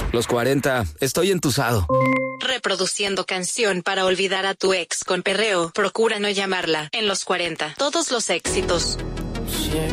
Los 40, estoy entusado. Reproduciendo canción para olvidar a tu ex con perreo. Procura no llamarla. En los 40, todos los éxitos.